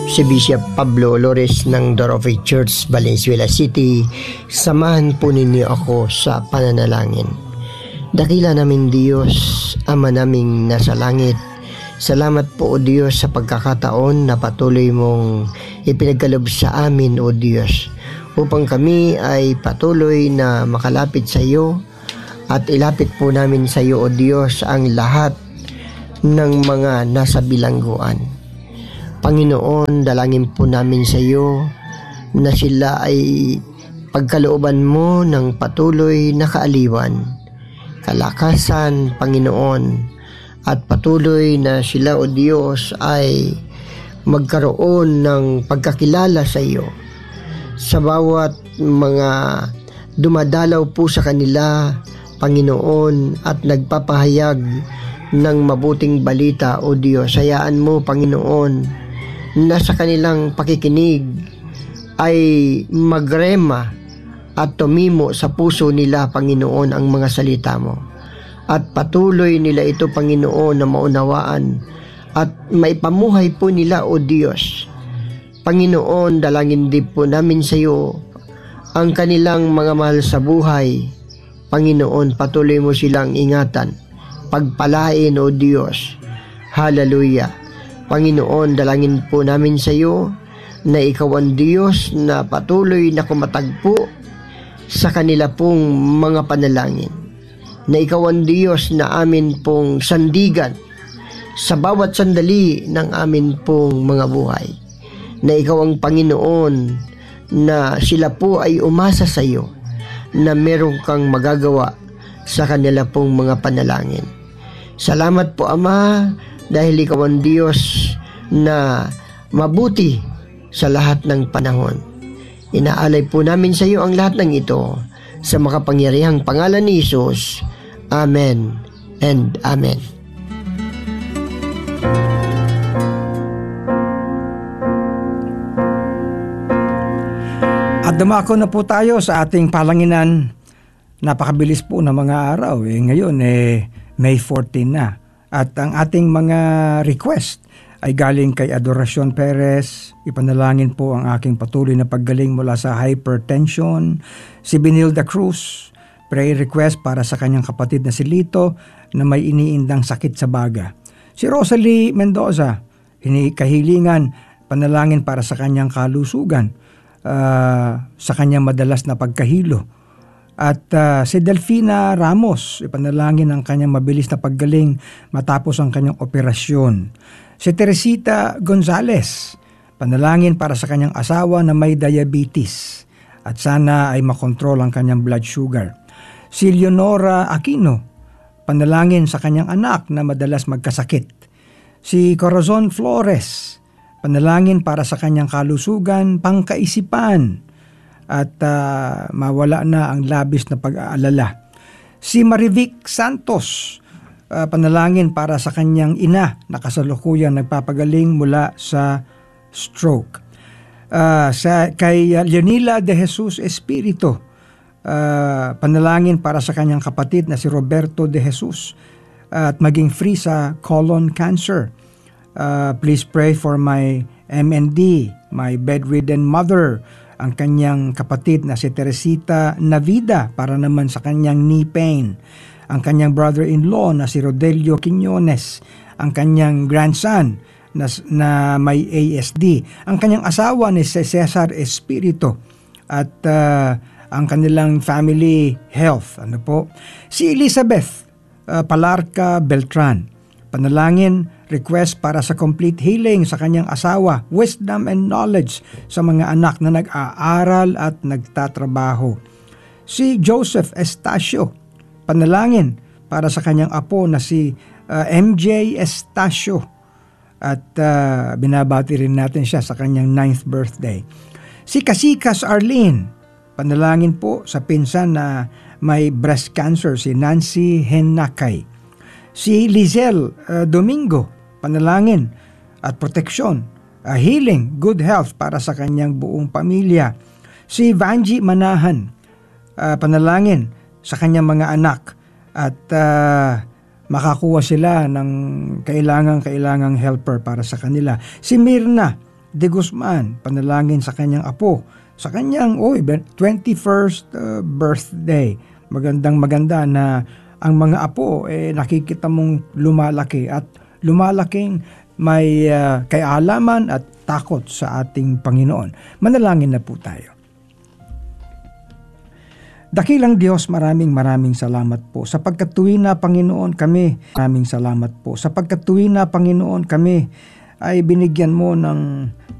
si Bishop Pablo Lores ng Door of Faith Church, Valenzuela City. Samahan po ninyo ako sa pananalangin. Dakila naming Diyos, Ama naming nasa langit, salamat po o Diyos sa pagkakataon na patuloy mong ipinagkaloob sa amin o Diyos, upang kami ay patuloy na makalapit sa iyo at ilapit po namin sa iyo o Diyos ang lahat ng mga nasa bilangguan. Panginoon, dalangin po namin sa iyo na sila ay pagkalooban mo ng patuloy na kaaliwan, kalakasan, Panginoon, at patuloy na sila o Diyos ay magkaroon ng pagkakilala sa iyo sa bawat mga dumadalaw po sa kanila, Panginoon, at nagpapahayag ng mabuting balita o Diyos. Hayaan mo, Panginoon, na sa kanilang pakikinig ay magrema at tumimo sa puso nila, Panginoon, ang mga salita mo. At patuloy nila ito, Panginoon, na maunawaan at maipamuhay po nila, o Diyos. Panginoon, dalangin din po namin sa iyo ang kanilang mga mahal sa buhay. Panginoon, patuloy mo silang ingatan, pagpalain, o Diyos. Hallelujah. Panginoon, dalangin po namin sa iyo na ikaw ang Diyos na patuloy na kumatagpo sa kanila pong mga panalangin, na ikaw ang Diyos na amin pong sandigan sa bawat sandali ng amin pong mga buhay, na ikaw ang Panginoon na sila po ay umasa sa iyo na meron kang magagawa sa kanila pong mga panalangin. Salamat po, Ama, dahil ikaw ang Diyos na mabuti sa lahat ng panahon. Inaalay po namin sa iyo ang lahat ng ito sa makapangyarihang pangalan ni Jesus. Amen and Amen. At dumako na po tayo sa ating palanginan. Napakabilis po ng mga araw. Ngayon May 14 na. At ang ating mga request ay galing kay Adoracion Perez. Ipanalangin po ang aking patuloy na paggaling mula sa hypertension. Si Benilda Cruz, prayer request para sa kanyang kapatid na si Lito na may iniindang sakit sa baga. Si Rosalie Mendoza, kahilingan, panalangin para sa kanyang kalusugan, sa kanyang madalas na pagkahilo. At si Delfina Ramos, ipanalangin ang kanyang mabilis na paggaling matapos ang kanyang operasyon. Si Teresita Gonzales, panalangin para sa kanyang asawa na may diabetes at sana ay makontrol ang kanyang blood sugar. Si Leonora Aquino, panalangin sa kanyang anak na madalas magkasakit. Si Corazon Flores, panalangin para sa kanyang kalusugan, pangkaisipan at mawala na ang labis na pag-aalala. Si Marivic Santos, panalangin para sa kanyang ina na kasalukuyang nagpapagaling mula sa stroke. Kay Leonila de Jesus Espiritu, panalangin para sa kanyang kapatid na si Roberto de Jesus at maging free sa colon cancer. Please pray for my MND, my bedridden mother, ang kanyang kapatid na si Teresita Navida para naman sa kanyang knee pain, ang kanyang brother-in-law na si Rodelio Quiñones, ang kanyang grandson na may ASD, ang kanyang asawa ni si Cesar Espiritu, at ang kanilang family health. Si Elizabeth Palarca Beltran, panalangin, request para sa complete healing sa kanyang asawa, wisdom and knowledge sa mga anak na nag-aaral at nagtatrabaho. Si Joseph Estacio, panalangin para sa kanyang apo na si MJ Estacio at binabati rin natin siya sa kanyang 9th birthday. Si Kasikas Arlene, panalangin po sa pinsan na may breast cancer, si Nancy Henakay. Si Lizelle Domingo, panalangin at proteksyon, healing, good health para sa kanyang buong pamilya. Si Vanji Manahan, panalangin sa kanyang mga anak at makakuha sila ng kailangang helper para sa kanila. Si Mirna de Guzman, panalangin sa kanyang apo, sa kanyang 21st birthday. Maganda na ang mga apo nakikita mong lumalaki at lumalaking may kaalaman at takot sa ating Panginoon. Manalangin na po tayo. Dakilang Diyos, maraming salamat po sapagkat tuwing na Panginoon kami, maraming salamat po sapagkat tuwing na Panginoon kami ay binigyan mo ng